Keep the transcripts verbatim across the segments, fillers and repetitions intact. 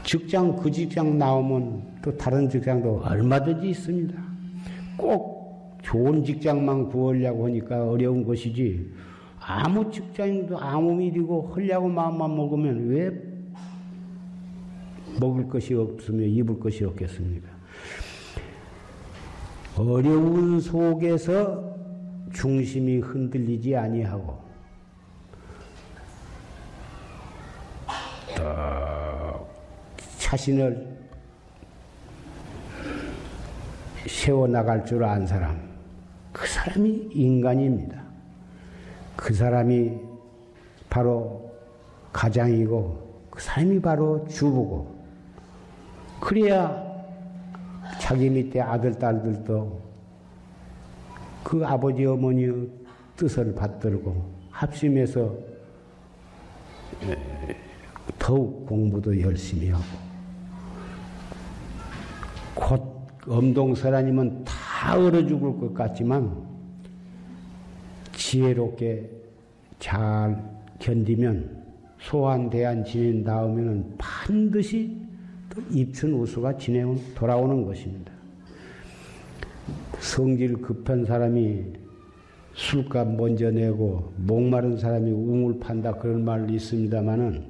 직장, 그 직장 나오면 또 다른 직장도 얼마든지 있습니다. 꼭 좋은 직장만 구하려고 하니까 어려운 것이지, 아무 직장도 아무 일이고 하려고 마음만 먹으면 왜 먹을 것이 없으며 입을 것이 없겠습니까? 어려운 속에서 중심이 흔들리지 아니하고 또 자신을 세워나갈 줄 아는 사람, 그 사람이 인간입니다. 그 사람이 바로 가장이고 그 사람이 바로 주부고, 그래야 자기 밑에 아들, 딸들도 그 아버지, 어머니의 뜻을 받들고 합심해서 더욱 공부도 열심히 하고, 곧 엄동설아님은 다 얼어 죽을 것 같지만 지혜롭게 잘 견디면, 소환대안 지낸 다음에는 반드시 또 입춘우수가 진행 돌아오는 것입니다. 성질 급한 사람이 술값 먼저 내고 목마른 사람이 우물 판다, 그런 말이 있습니다마는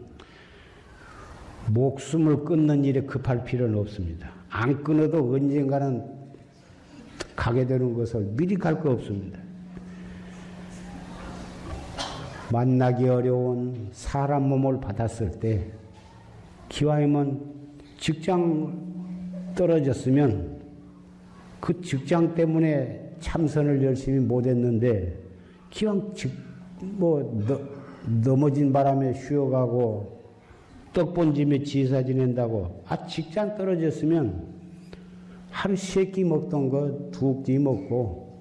목숨을 끊는 일에 급할 필요는 없습니다. 안 끊어도 언젠가는 가게 되는 것을 미리 갈 거 없습니다. 만나기 어려운 사람 몸을 받았을 때, 기왕이면 직장 떨어졌으면 그 직장 때문에 참선을 열심히 못했는데, 기왕 직, 뭐 너, 넘어진 바람에 쉬어가고 떡본 짐에 지사 지낸다고, 아 직장 떨어졌으면 하루 세 끼 먹던 거 두 끼 먹고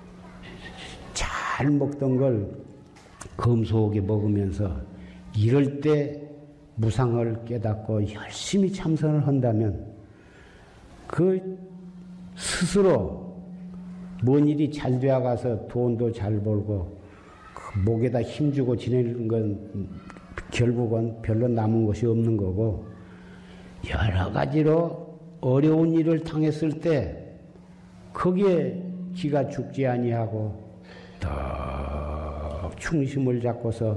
잘 먹던 걸 검소하게 먹으면서 이럴 때 무상을 깨닫고 열심히 참선을 한다면 그 스스로 뭔 일이 잘 되어가서 돈도 잘 벌고 그 목에다 힘주고 지내는 건 결국은 별로 남은 것이 없는 거고, 여러 가지로 어려운 일을 당했을 때 거기에 기가 죽지 아니하고 더 중심을 잡고서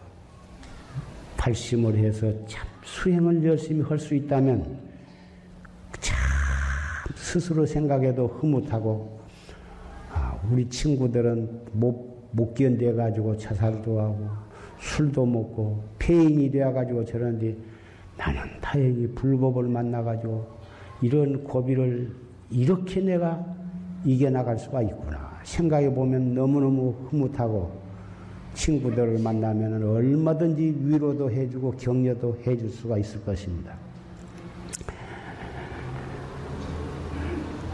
발심을 해서 참 수행을 열심히 할 수 있다면 참 스스로 생각해도 흐뭇하고, 아, 우리 친구들은 못, 못 견뎌가지고 자살도 하고 술도 먹고 폐인이 되어가지고 저러는데, 나는 다행히 불법을 만나가지고 이런 고비를 이렇게 내가 이겨나갈 수가 있구나 생각해보면 너무너무 흐뭇하고, 친구들을 만나면 얼마든지 위로도 해주고 격려도 해줄 수가 있을 것입니다.